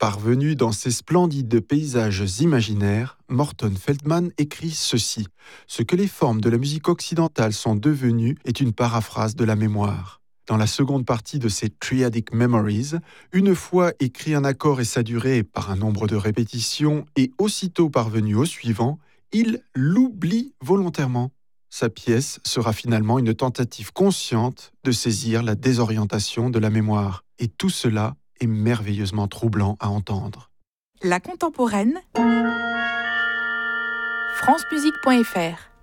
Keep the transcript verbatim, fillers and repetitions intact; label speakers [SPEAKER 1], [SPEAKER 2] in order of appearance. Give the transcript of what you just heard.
[SPEAKER 1] Parvenu dans ces splendides paysages imaginaires, Morton Feldman écrit ceci. Ce que les formes de la musique occidentale sont devenues est une paraphrase de la mémoire. Dans la seconde partie de ces Triadic Memories, une fois écrit un accord et sa durée par un nombre de répétitions et aussitôt parvenu au suivant, il l'oublie volontairement. Sa pièce sera finalement une tentative consciente de saisir la désorientation de la mémoire. Et tout cela est merveilleusement troublant à entendre.
[SPEAKER 2] La contemporaine, francemusique point f r